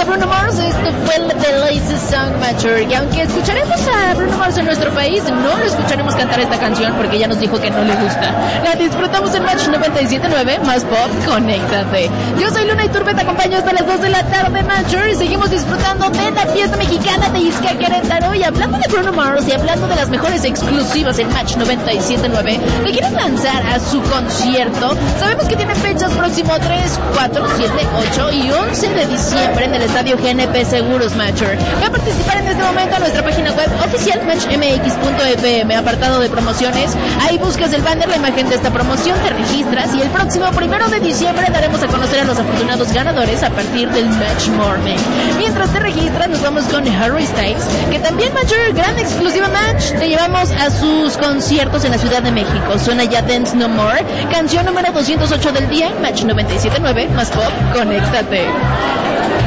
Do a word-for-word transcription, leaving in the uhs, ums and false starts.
a Bruno Mars. Esto fue el The Lazy Song Mature. Y aunque escucharemos a Bruno Mars en nuestro país, no lo escucharemos cantar esta canción porque ya nos dijo que no le gusta. La disfrutamos en Match noventa y siete punto nueve, más pop, conéctate. Yo soy Luna Iturbe, te acompaño hasta las dos de la tarde, Mature. Y seguimos disfrutando de la fiesta mexicana de Ixca Querétaro. Y hablando de Bruno Mars y hablando de las mejores exclusivas en Match noventa y siete punto nueve, ¿le quieren lanzar a su concierto? Sabemos que tiene fechas próximo tres, cuatro, siete, ocho y once de diciembre en el estadio G N P Seguros Mature. Voy a participar en este momento a nuestra página web oficial match m x punto f m, apartado de promociones. Ahí buscas el banner, la imagen de esta promoción, te registras y el próximo primero de diciembre daremos a conocer a los afortunados ganadores a partir del Match Morning. Mientras te registras, nos vamos con Harry Styles, que también Mature, gran exclusiva Match, te llevamos a sus conciertos en la Ciudad de México. Suena ya Dance No More, canción número doscientos ocho del día, Match noventa y siete punto nueve, más pop, conéctate.